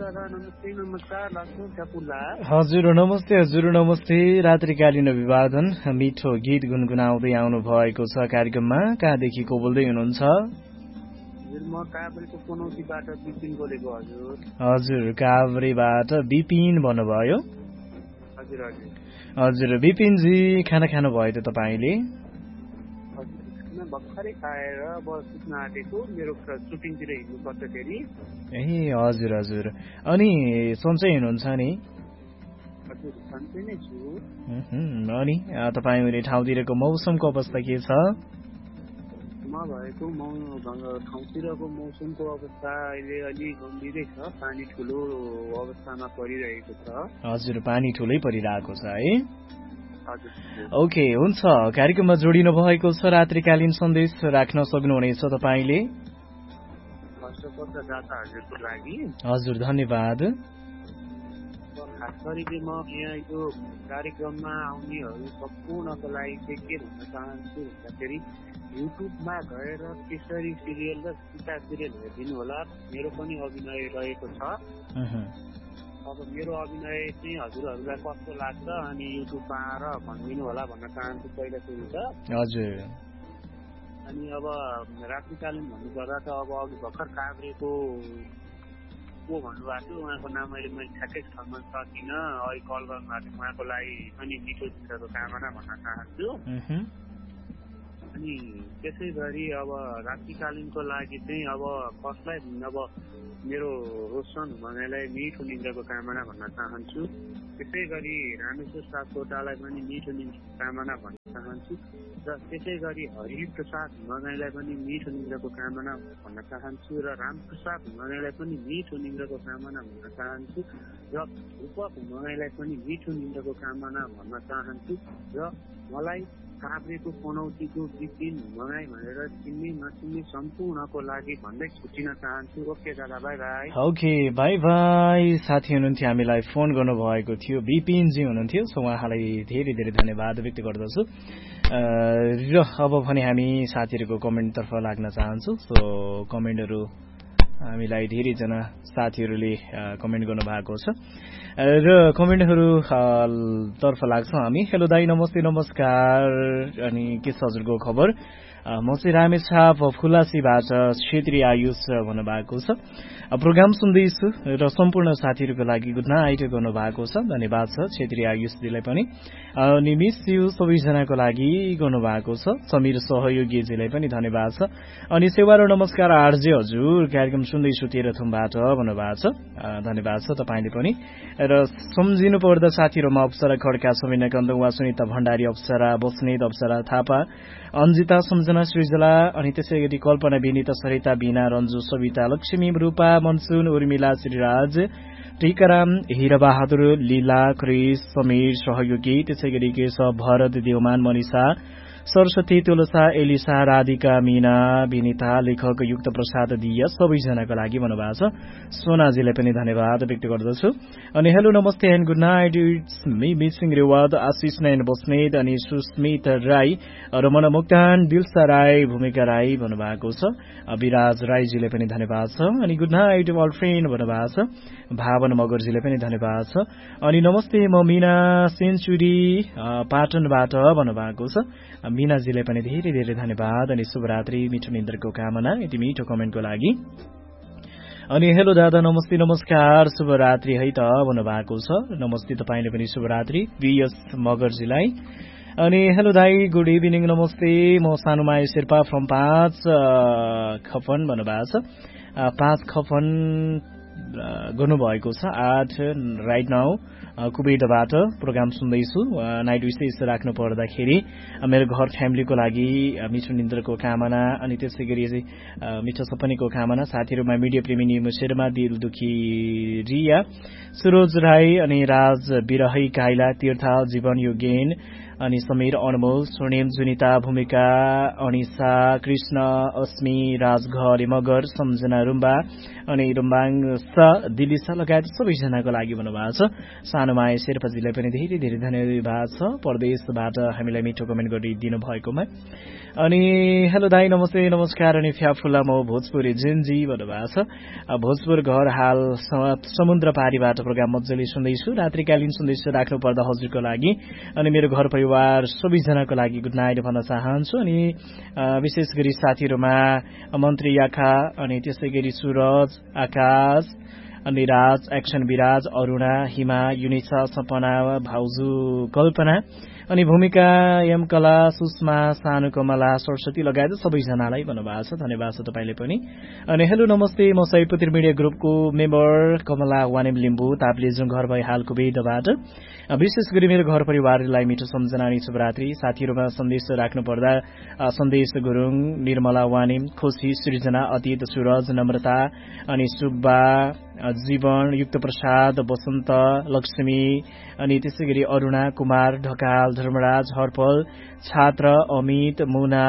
दादा नमस्ते नमस्कार लाग्नु चपुला हजुर नमस्ते रात्रिकालीन अभिवादन मिठो गीत गुनगुनाउँदै आउनु भएको छ कार्यक्रममा कहाँदेखि को बोल्दै हुनुहुन्छ म काभ्रेको पनौतीबाट बिपिन बोलेको हजुर काभ्रेबाट बिपिन भन्नुभयो हजुर बिपिनजी खाना खानुभयो त तपाईले भर्खरै खाएर अब सुत्न आँटेको मेरो सुटिङतिर हिँड्नुपर्छ फेरि ए हजुर अनि सन्चै हुनुहुन्छ नि हजुर सन्चै नै छु अनि तपाईँ हुने ठाउँतिरको मौसमको अवस्था के छ म भएको ठाउँतिरको मौसमको अवस्था अहिले अलि गम्भीरै छ पानी ठुलो अवस्थामा परिरहेको छ हजुर पानी ठुलै परिरहेको छ है ओके हुन्छ कार्यक्रममा जोडिनु भएको छ रात्रिकालीन सन्देश राख्न सक्नुहुनेछ तपाईँले हजुर धन्यवाद खास गरी म यहाँ यो कार्यक्रममा आउनेहरू सम्पूर्णको लागि के भन्न चाहन्छु भन्दाखेरि युट्युबमा गएर केसरी सिरियल र सीता सिरियल हेरिदिनु होला मेरो पनि अभिनय रहेको छ अब मेरो अभिनय चाहिँ हजुरहरूलाई कस्तो लाग्छ अनि युट्युबमा आएर भनिदिनु होला भन्न चाहन्छु पहिला सुरु त हजुर अनि अब रात्रिकालीन भन्नुपर्दा त अब अघि भर्खर काभ्रेको को भन्नुभएको थियो उहाँको नाम अहिले मैले ठ्याक्कै ठम्न सकिनँ अहिले कल गर्नुभएको थियो उहाँको लागि पनि मिठो दिनको कामना भन्न चाहन्छु अनि त्यसै गरी अब रात्रिकालीनको लागि चाहिँ अब कसलाई अब मेरो रोशन भनाइलाई मिठो निन्द्राको कामना भन्न चाहन्छु त्यसै गरी रामेश्वर सापकोटालाई पनि मिठो निन्द्राको कामना भन्न चाहन्छु र त्यसै गरी हरिप्रसाद मगाईलाई पनि मिठो निन्द्राको कामना भन्न चाहन्छु र रामप्रसाद मगाईलाई पनि मिठो निन्द्राको कामना भन्न चाहन्छु र रूपक मगाईलाई पनि मिठो निन्द्राको कामना भन्न चाहन्छु र मलाई काभ्रेको पनौतीको बिपिन मगाई भनेर चिन्ने नचिन्ने सम्पूर्णको लागि भन्दै छुट्टिन चाहन्छु ओके दादा by by okay by by साथी हुनुहुन्थ्यो हामीलाई फोन गर्नुभएको थियो बिपिनजी हुनुहुन्थ्यो सो उहाँलाई धेरै धेरै धन्यवाद व्यक्त गर्दछु र अब भने हामी साथीहरूको कमेन्टतर्फ लाग्न चाहन्छु सो कमेन्टहरू हामीलाई धेरैजना साथीहरूले कमेन्ट गर्नुभएको छ र कमेन्टहरू तर्फ लाग्छौँ हामी हेलो दाई नमस्ते नमस्कार अनि के छ हजुरको खबर म चाहिँ रामेछाप फुलासीबाट क्षेत्रीय आयुष भन्नुभएको छ प्रोग्राम सुन्दैछु र सम्पूर्ण साथीहरूको लागि गुड नाइट गर्नुभएको छ धन्यवाद छ क्षेत्रीय आयुषजीलाई पनि अनि मिस यु सबैजनाको लागि गर्नुभएको छ समीर सहयोगीजीलाई पनि धन्यवाद छ अनि सेवा र नमस्कार आरजे हजुर कार्यक्रम सुन्दैछु तेह्रथुमबाट भन्नुभएको छ धन्यवाद छ तपाईँले पनि र सम्झिनु पर्दा साथीहरूमा अप्सरा खड्का समिना कन्दुवा सुनिता भण्डारी अप्सरा बस्नेत अप्सरा थापा अन्जिता सम्झना सृजला अनि त्यसै गरी कल्पना विनिता सरिता बिना रन्जु सविता लक्ष्मी रूपा मनसुन उर्मिला श्रीराज टीकाराम हिरबहादुर लीला क्रिस समीर सहयोगी त्यसै गरी केशव भरत देवमान मनिषा सरस्वती तुलसा एलिसा राधिका मीना विनिता लेखक युक्त प्रसाद दिया सबैजनाको लागि भन्नुभएको छ सोनाजीलाई पनि धन्यवाद व्यक्त गर्दछु अनि हेलो नमस्ते and good night it's me missing रेवाद आशिष नयन बस्नेत अनि सुस्मित राई रमना मुक्तान दिलसा राई भूमिका राई भन्नुभएको छ विराज राईजीले पनि धन्यवाद छ अनि गुड नाइट अल फ्रेन्ड भन्नुभएको छ भावन मगरजीले पनि धन्यवाद छ अनि नमस्ते म मीना सेन्चुरी पाटनबाट भन्नुभएको छ मीनाजीलाई पनि धेरै धेरै धन्यवाद अनि शुभरात्रि मिठो निन्द्रको कामना यति मिठो कमेन्टको लागि अनि हेलो दादा नमस्ते नमस्कार शुभरात्रि है त भन्नुभएको छ नमस्ते तपाईँले पनि शुभरात्रि बीएस मगरजीलाई अनि हेलो दाई गुड इभिनिङ नमस्ते म सानुमाया शेर्पा फ्रम 5 खफन भन्नुभएको छ 5 खफन गर्नुभएको छ 8 राइट नाउ कुबेटबाट प्रोग्राम सुन्दैछु नाइट विशेष राख्नु पर्दाखेरि मेरो घर फ्यामिलीको लागि मिठो निन्द्रको कामना अनि त्यसै गरी मिठो सपनीको कामना साथीहरूमा मिडिया प्रेमी नियम शेर्मा दिल दुखी रिया सुरोज राई अनि राज बिरही काइला तीर्थ जीवन योगेन अनि समीर, अनमोल, स्वर्णिम, जुनिता, भूमिका, अनिसा, कृष्ण, अस्मी, राजघर, मगर, सम्झना रुम्बा अनि रुम्बाङ दिलिसा लगायत सबैजनाको लागि भन्नुभएको छ। सानोमाया शेर्पाजीलाई पनि धेरै धेरै धन्यवाद छ परदेशबाट हामीलाई मिठो कमेन्ट गरिदिनु भएकोमा। अनि हेलो दाई, नमस्ते, नमस्कार। अनि फ्याफुला म भोजपुरी जेनजी भन्नुभएको छ। भोजपुर घर हाल समुद्र पारीबाट प्रोग्राम मजाले सुन्दैछु, रात्रिकालीन सुन्दैछु, राख्नु पर्दा हजुरको लागि अनि मेरो घर परिवार सबैजनाको लागि गुड नाइट भन्न चाहन्छु। अनि विशेष गरी साथीहरूमा मन्त्री याखा अनि त्यसै गरी सुरज, आकाश अनि राज, एक्सन विराज, अरुणा, हिमा, युनिसा, सपना, भाउजू कल्पना अनि भूमिका, एम कला, सुषमा, सानु, कमला, सरस्वती लगायत सबैजनालाई भन्नुभएको छ। धन्यवाद छ तपाईँले पनि। अनि हेलो नमस्ते, म सयपुत्री मिडिया ग्रुपको मेम्बर कमला वानेम लिम्बू, ताप्लेजुङ घर भई हाल कुवेतबाट। विशेष गरी मेरो घर परिवारलाई मिठो सम्झना अनि शुभरात्रि। साथीहरूमा सन्देश राख्नुपर्दा सन्देश गुरुङ, निर्मला वानिम, खुशी, सृजना, अतीत, सूरज, नम्रता अनि सुब्बा, जीवन, युक्त प्रसाद, वसन्त, लक्ष्मी अनि त्यसै गरी अरुणा, कुमार, ढकाल, धर्मराज, हर्पल, छात्र, अमित, मुना,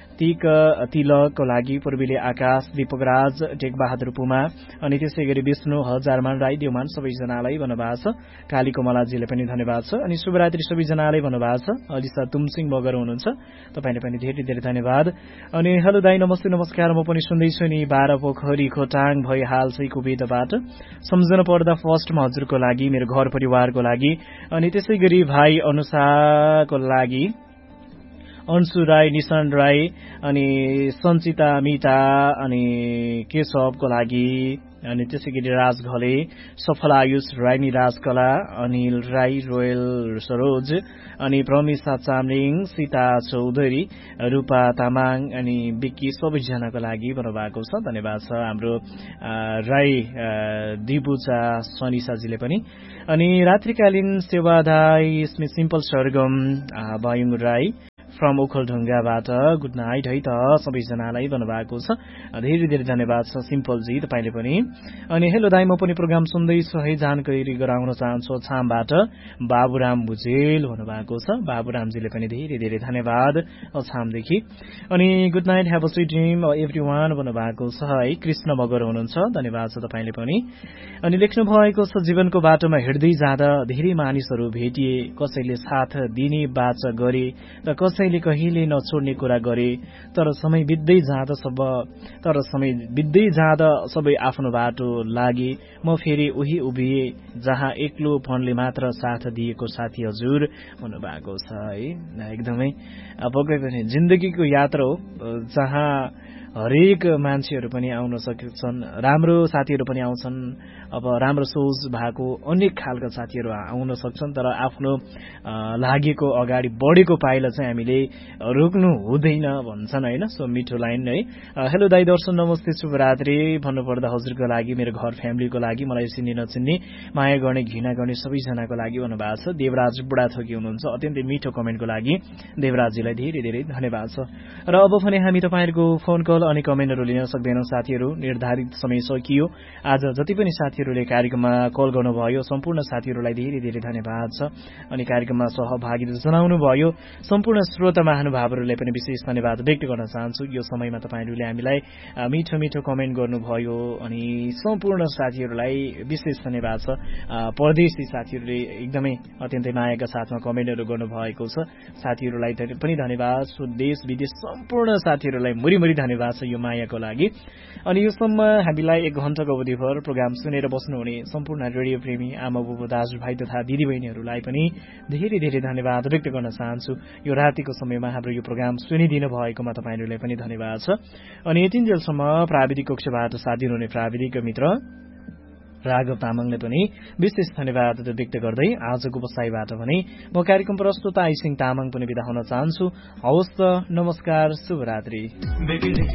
तिलकको लागि, पूर्वीले आकाश, दीपक राज, टेकबहादुर पुमा अनि त्यसै गरी विष्णु, हजारमान राई, देवमान सबैजनालाई भन्नुभएको छ। काली कमलाजीले पनि धन्यवाद छ। अनि शुभरात्रि सबैजनालाई भन्नुभएको छ। अलिसा तुमसिङ मगर हुनुहुन्छ, तपाईँले पनि धेरै धेरै धन्यवाद। अनि हेलो दाई, नमस्ते, नमस्कार। म पनि सुन्दैछु नि 12 पोखरी खोटाङ भई हाल चाहिँ कुवेतबाट। सम्झनु पर्दा फर्स्टमा हजुरको लागि, मेरो घर परिवारको लागि अनि त्यसै गरी भाइ अनुसाको लागि, अंशु राई, निशान राई अनि सञ्चिता, मिता अनि केशवको लागि अनि त्यसै गरी राज घले, सफल आयुष, राइनी राजकला, अनिल राई, रोयल सरोज अनि प्रमिसा चामलिङ, सीता चौधरी, रूपा तामाङ अनि विक्की सबैजनाको लागि भन्नुभएको छ। धन्यवाद छ हाम्रो राई दिबुचा सनिसाजीले पनि। अनि रात्रिकालीन सेवादाई simple Sargam बायुङ Rai from ओखलढुङ्गाबाट good night है त सबैजनालाई भन्नुभएको छ। धेरै धेरै धन्यवाद छ सिम्पलजी, तपाईँले पनि। अनि हेलो दाई, म पनि प्रोग्राम सुन्दैछु है, जानकारी गराउन चाहन्छु छामबाट बाबुराम भुजेल भन्नुभएको छ। बाबुरामजीले पनि धेरै धेरै धन्यवाद छामदेखि। अनि good night, have a sweet dream every one भन्नुभएको छ है। कृष्ण मगर हुनुहुन्छ, धन्यवाद छ तपाईँले पनि। अनि लेख्नु भएको छ, जीवनको बाटोमा हिँड्दै जाँदा धेरै मानिसहरू भेटिए, कसैले साथ दिने बाचा गरे र कसैले कहिले नछोड्ने कुरा गरे, तर समय बित्दै जाँदा सबै आफ्नो बाटो लागे, म फेरि उही उभिए जहाँ एक्लो फनले मात्र साथ दिएको साथी हजुर भन्नुभएको छ है। एकदमै पक्कै पनि जिन्दगीको यात्रा हो जहाँ हरेक मान्छेहरू पनि आउन सक्छन्, राम्रो साथीहरू पनि आउँछन्, अब राम्रो सोच भएको अनेक खालका साथीहरू आउन सक्छन्, तर आफ्नो लागेको अगाडि बढेको पाइला चाहिँ हामीले रोक्नु हुँदैन भन्छन् होइन। सो मिठो लाइन है। हेलो दाई, दर्शन नमस्ते, शुभरात्रि भन्नुपर्दा हजुरको लागि, मेरो घर फ्यामिलीको लागि, मलाई चिन्ने नचिन्ने, माया गर्ने घृणा गर्ने सबैजनाको लागि भन्नुभएको छ। देवराज बुढाथोकी हुनुहुन्छ, अत्यन्तै मिठो कमेन्टको लागि देवराजजीलाई धेरै धेरै धन्यवाद छ। र अब भने हामी तपाईँहरूको फोन कल अनि कमेन्टहरू लिन सक्दैनौँ साथीहरू, निर्धारित समय सकियो। आज जति पनि साथीहरूले कार्यक्रममा कल गर्नुभयो सम्पूर्ण साथीहरूलाई धेरै धेरै धन्यवाद छ। अनि कार्यक्रममा सहभागिता जनाउनु भयो सम्पूर्ण श्रोता महानुभावहरूलाई पनि विशेष धन्यवाद व्यक्त गर्न चाहन्छु। यो समयमा तपाईँहरूले हामीलाई मिठो मिठो कमेन्ट गर्नुभयो अनि सम्पूर्ण साथीहरूलाई विशेष धन्यवाद छ। परदेशी साथीहरूले एकदमै अत्यन्तै मायाका साथमा कमेन्टहरू गर्नुभएको छ, साथीहरूलाई पनि धन्यवाद। देश विदेश सम्पूर्ण साथीहरूलाई मुरी धन्यवाद छ यो मायाको लागि। अनि यो सम्म हामीलाई 1 घण्टाको अवधिभर प्रोग्राम सुनेर बस्नुहुने सम्पूर्ण रेडियो प्रेमी आमा बुबु दाजुभाइ तथा दिदीबहिनीहरूलाई पनि धेरै धेरै धन्यवाद व्यक्त गर्न चाहन्छु। यो रातिको समयमा हाम्रो यो प्रोग्राम सुनिदिनु भएकोमा तपाईँहरूलाई पनि धन्यवाद छ। अनि यतिन्जेलसम्म प्राविधिक कक्षबाट साथ दिनुहुने प्राविधिक मित्र राघव तामाङले पनि विशेष धन्यवाद व्यक्त गर्दै आजको बसाइबाट भने म कार्यक्रम प्रस्तुता आइसिङ तामाङ पनि बिदा हुन चाहन्छु। हवस् त, नमस्कार, शुभरात्रि।